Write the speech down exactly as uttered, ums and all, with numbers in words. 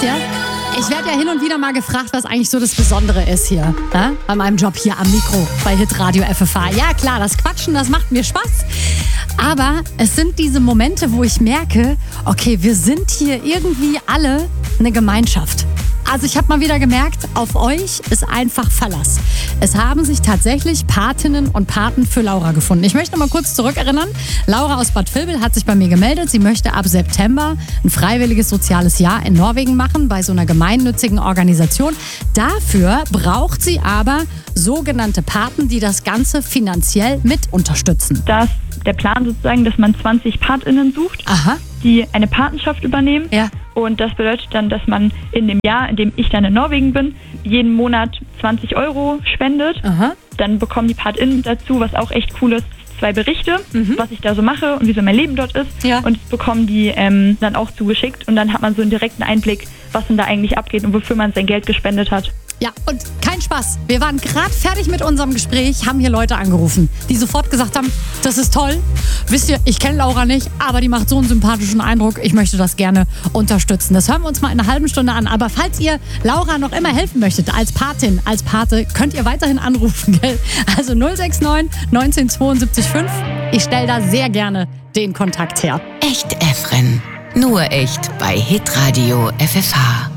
ihr? Ich werde ja hin und wieder mal gefragt, was eigentlich so das Besondere ist hier, ja? Bei meinem Job hier am Mikro bei Hitradio F F H. Ja klar, das Quatschen, das macht mir Spaß. Aber es sind diese Momente, wo ich merke, okay, wir sind hier irgendwie alle eine Gemeinschaft. Also ich habe mal wieder gemerkt, auf euch ist einfach Verlass. Es haben sich tatsächlich Patinnen und Paten für Laura gefunden. Ich möchte mal kurz zurückerinnern. Laura aus Bad Vilbel hat sich bei mir gemeldet. Sie möchte ab September ein freiwilliges soziales Jahr in Norwegen machen bei so einer gemeinnützigen Organisation. Dafür braucht sie aber sogenannte Paten, die das Ganze finanziell mit unterstützen. Das ist der Plan sozusagen, dass man zwanzig PatInnen sucht, Aha. die eine Patenschaft übernehmen. Ja. Und das bedeutet dann, dass man in dem Jahr, in dem ich dann in Norwegen bin, jeden Monat zwanzig Euro spendet. Aha. Dann bekommen die PatInnen dazu, was auch echt cool ist, zwei Berichte, Mhm. was ich da so mache und wie so mein Leben dort ist. Ja. Und das bekommen die ähm, dann auch zugeschickt. Und dann hat man so einen direkten Einblick, was denn da eigentlich abgeht und wofür man sein Geld gespendet hat. Ja, und kein Spaß. Wir waren gerade fertig mit unserem Gespräch, haben hier Leute angerufen, die sofort gesagt haben, das ist toll. Wisst ihr, ich kenne Laura nicht, aber die macht so einen sympathischen Eindruck. Ich möchte das gerne unterstützen. Das hören wir uns mal in einer halben Stunde an. Aber falls ihr Laura noch immer helfen möchtet, als Patin, als Pate, könnt ihr weiterhin anrufen, gell? Also null sechs neun neunzehn zweiundsiebzig fünf. Ich stelle da sehr gerne den Kontakt her. Echt Efren. Nur echt bei Hitradio F F H.